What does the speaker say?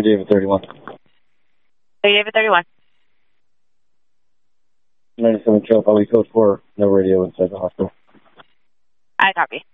David 31. David 31. 97 Trail, Valley Code 4, no radio inside the hospital. I copy.